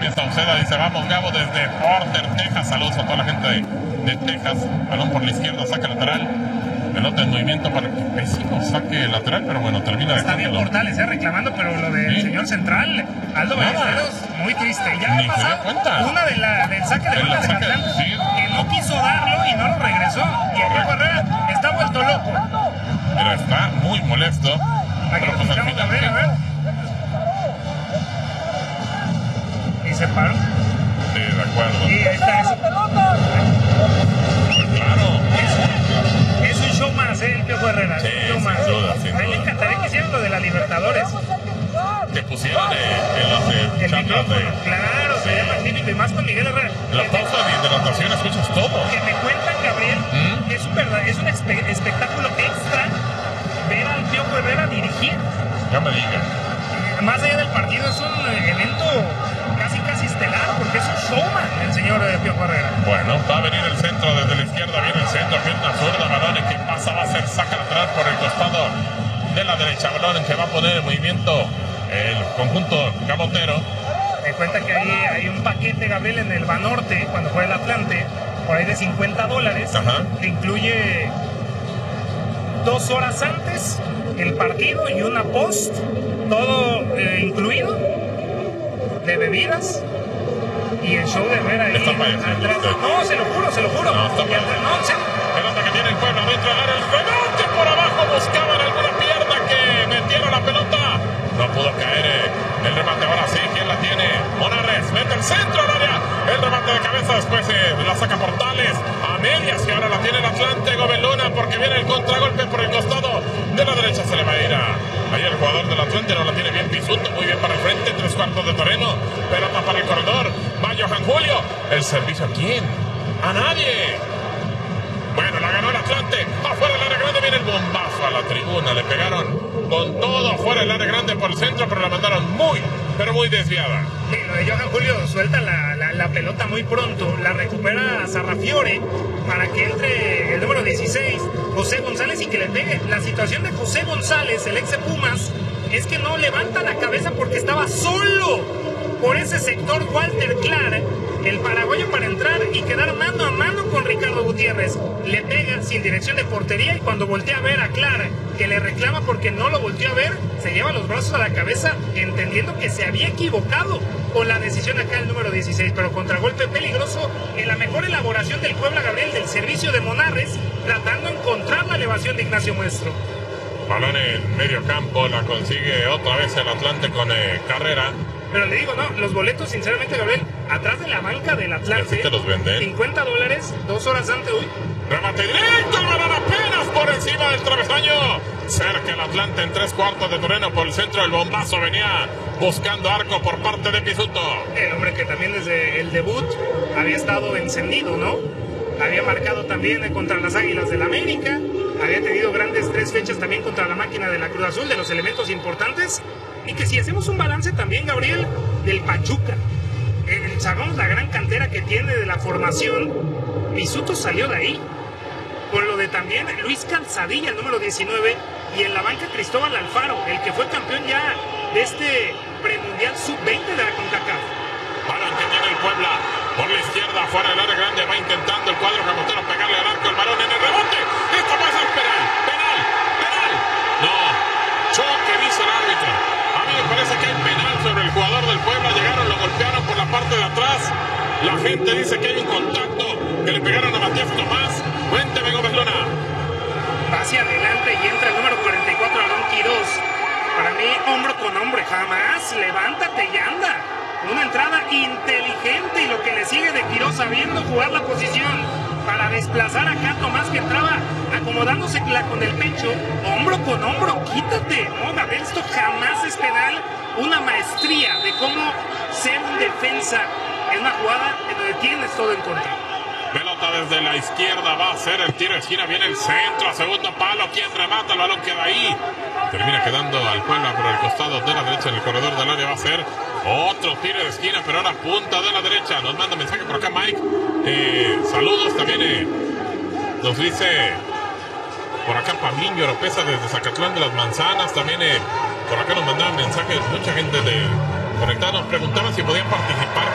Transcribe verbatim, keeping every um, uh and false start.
Aquí está Uceda, dice, vamos Gabo desde Porter, Texas. Saludos a toda la gente de, de Texas. Balón por la izquierda, saque lateral. Pelota en movimiento para que pésimo saque lateral, pero bueno, termina de... Está bien Portales, eh, reclamando, pero lo del ¿sí? señor central, Aldo Ballesteros, muy triste. Ya Ni ha pasado cuenta. una de la, del saque de bola de Atlante, sí. que no quiso darlo y no lo regresó. Y el Diego Herrera está vuelto loco. Pero está muy molesto. Aquí lo escuchamos pues, Gabriel, a ver. Y se paró. Sí, de acuerdo. Y ahí está eso. Claro. Es, es un show más, ¿eh? El Diego Herrera. Sí, un show más. Sin duda, sin a mí me encantaría que hicieran lo de la Libertadores. Que pusieran eh, en los de el micrófono, de... claro, sí. Sería magnífico y más con Miguel Herrera. La pausa de hidratación escuchas todo. Que me cuentan, Gabriel, ¿Mm? es un verdad, es un espe espectáculo extra ver al Piojo Herrera dirigir. Ya me digan. Más allá del partido es un evento casi casi estelar porque es un showman el señor Piojo Herrera. Bueno, va a venir el centro desde la izquierda, viene el centro, pierna zurda, balón que pasa, va a ser saca lateral por el costado de la derecha, balón que va a poner en movimiento el conjunto gamotero. Me cuenta que ahí hay un paquete, Gabriel, en el Banorte, cuando juega el Atlante, por ahí de cincuenta dólares, Ajá. que incluye dos horas antes el partido y una post, todo eh, incluido, de bebidas, y el show de Herrera ahí atrás. No, se lo juro, se lo juro. No, está bien. No, se... Pelota que tiene el Puebla dentro del área, el rebote por abajo, buscaban alguna pierna que metieron la pelota. No pudo caer eh, el remate, ahora sí, ¿quién la tiene? Monarres, mete el centro al área, el remate de cabeza, después eh, la saca Portales, a medias, y ahora la tiene el Atlante, Gobeluna, porque viene el contragolpe por el costado de la derecha, se le va a ir a... Ahí el jugador del Atlante no la tiene bien Pisuto, muy bien para el frente, tres cuartos de terreno, pelota para el corredor, va Johan Julio, el servicio ¿a quién? A nadie. Bueno, la ganó el Atlante, afuera del área grande, viene el bombazo a la tribuna, le pegaron con todo afuera del área grande por el centro, pero la mandaron muy, pero muy desviada. Sí, lo de Johan Julio suelta la, la, la pelota muy pronto, la recupera Sarrafiore para que entre el número dieciséis, José González, y que le pegue. La situación de José González, el ex de Pumas, es que no levanta la cabeza porque estaba solo por ese sector Walter Clark, el paraguayo, para entrar y quedar mano a mano con Ricardo Gutiérrez. Le pega sin dirección de portería y cuando voltea a ver a Clark, que le reclama porque no lo volteó a ver, se lleva los brazos a la cabeza entendiendo que se había equivocado con la decisión acá el número dieciséis, pero contragolpe peligroso en la mejor elaboración del Puebla, Gabriel, del servicio de Monarres, tratando de encontrar la elevación de Ignacio Muestro. Balón en medio campo, la consigue otra vez el Atlante con eh, Carrera. Pero le digo, no, los boletos, sinceramente, Gabriel, atrás de la banca del Atlante, te los venden. cincuenta dólares, dos horas antes, uy. Remate directo, el balón apenas por encima del travesaño. Cerca el Atlante en tres cuartos de terreno por el centro, el bombazo venía buscando arco por parte de Pisuto. El hombre que también desde el debut había estado encendido, ¿no? Había marcado también contra las Águilas del América, había tenido grandes tres fechas también contra la máquina de la Cruz Azul, de los elementos importantes. Y que si hacemos un balance también, Gabriel, del Pachuca, eh, sabemos la gran cantera que tiene de la formación, Pisuto salió de ahí. Con lo de también Luis Calzadilla, el número diecinueve, y en la banca Cristóbal Alfaro, el que fue campeón ya de este premundial sub veinte de la CONCACAF. Balón que tiene el Puebla por la izquierda, fuera del área grande, va intentando el cuadro camotero pegarle al arco, el balón en el rebote. Esto va a ser penal, penal, penal. No, choque, dice el árbitro. A mí me parece que hay penal sobre el jugador del Puebla. Llegaron, lo golpearon por la parte de atrás. La gente dice que hay un contacto, que le pegaron a Matías Tomás. Cuénteme, Gómez Luna. Va hacia adelante y entra el número cuarenta y cuatro, Aarón Quirós. Para mí, hombro con hombro, jamás. Levántate y anda. Una entrada inteligente y lo que le sigue de Quirós sabiendo jugar la posición para desplazar acá a Tomás, que entraba acomodándose con el pecho, hombro con hombro, quítate. No, Gabriel, esto jamás es penal. Una maestría de cómo ser un defensa en una jugada en donde tienes todo en contra. Pelota desde la izquierda, va a ser el tiro de esquina, viene el centro, segundo palo, quien remata, el balón queda ahí. Termina quedando al Puebla por el costado de la derecha en el corredor del área, va a ser otro tiro de esquina, pero ahora punta de la derecha. Nos manda mensaje por acá Mike, eh, saludos también, eh, nos dice por acá Pablín Oropesa desde Zacatlán de las Manzanas, también eh, por acá nos mandaban mensajes, mucha gente de conectada, nos preguntaban si podían participar